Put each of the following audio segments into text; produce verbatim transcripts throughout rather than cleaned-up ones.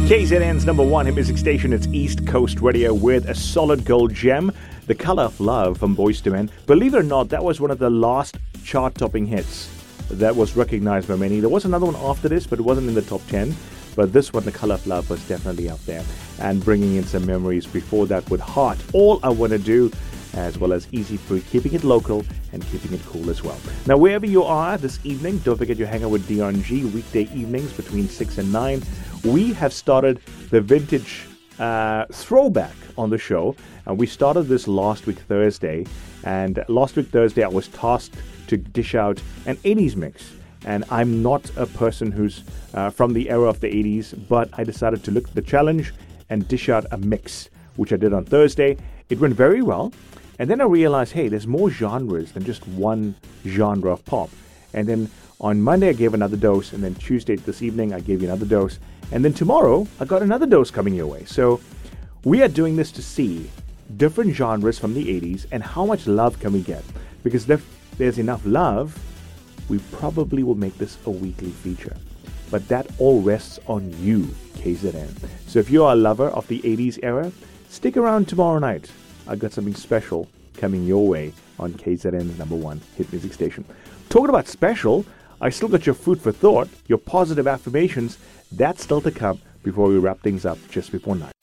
K Z N's number one hit music station, it's East Coast Radio with a solid gold gem, The Color of Love from Boyz two Men. Believe it or not, that was one of the last chart-topping hits that was recognized by many. There was another one after this, but it wasn't in the top ten. But this one, The Color of Love, was definitely up there. And bringing in some memories before that with Heart, All I Wanna Do, as well as Easy Fruit, keeping it local and keeping it cool as well. Now, wherever you are this evening, don't forget you hang out with Dion G weekday evenings between six and nine. We have started the vintage uh, throwback on the show. And we started this last week Thursday. And last week Thursday, I was tasked to dish out an eighties mix. And I'm not a person who's uh, from the era of the eighties, but I decided to look at the challenge and dish out a mix, which I did on Thursday. It went very well. And then I realized, hey, there's more genres than just one genre of pop. And then on Monday, I gave another dose. And then Tuesday, this evening, I gave you another dose. And then tomorrow, I got another dose coming your way. So we are doing this to see different genres from the eighties and how much love can we get. Because if there's enough love, we probably will make this a weekly feature. But that all rests on you, K Z N. So if you are a lover of the eighties era, stick around tomorrow night. I got something special coming your way on K Z N's number one hit music station. Talking about special, I still got your food for thought, your positive affirmations. That's still to come before we wrap things up just before nine.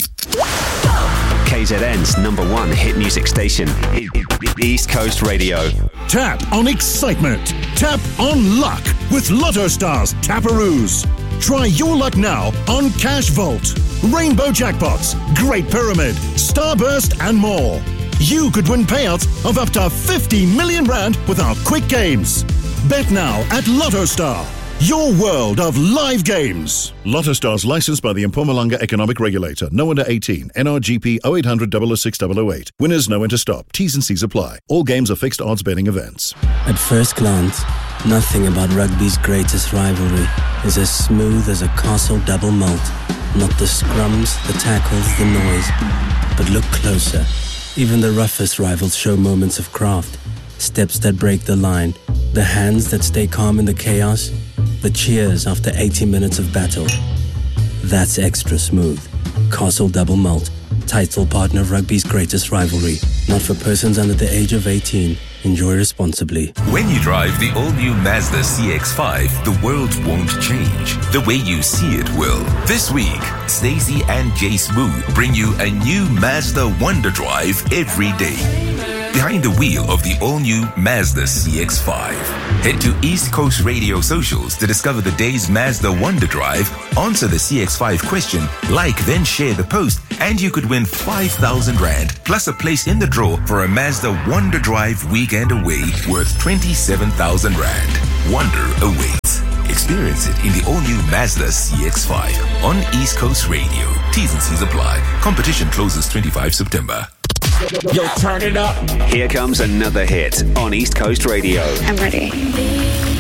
K Z N's number one hit music station, East Coast Radio. Tap on excitement. Tap on luck with Lotto Stars Taparoos. Try your luck now on Cash Vault, Rainbow Jackpots, Great Pyramid, Starburst and more. You could win payouts of up to fifty million rand with our quick games. Bet now at Lotto Star, your world of live games. Lotto Stars licensed by the Mpumalanga Economic Regulator. No under eighteen. N R G P oh eight hundred double oh six double oh eight. Winners know when to stop. T's and C's apply. All games are fixed odds betting events. At first glance, nothing about rugby's greatest rivalry is as smooth as a Castle double malt. Not the scrums, the tackles, the noise. But look closer. Even the roughest rivals show moments of craft. Steps that break the line. The hands that stay calm in the chaos. The cheers after eighty minutes of battle. That's extra smooth. Castle Double Malt. Title partner of rugby's greatest rivalry. Not for persons under the age of eighteen. Enjoy responsibly. When you drive the all-new Mazda C X five, the world won't change. The way you see it will. This week, Stacey and Jay Smooth bring you a new Mazda Wonder Drive every day. Behind the wheel of the all-new Mazda C X five. Head to East Coast Radio socials to discover the day's Mazda Wonder Drive, answer the C X five question, like then share the post, and you could win five thousand rand, plus a place in the draw for a Mazda Wonder Drive weekend away worth twenty-seven thousand rand. Wonder awaits. Experience it in the all-new Mazda C X five on East Coast Radio. T's and C's apply. Competition closes twenty-fifth September. Yo, turn it up. Here comes another hit on East Coast Radio. I'm ready.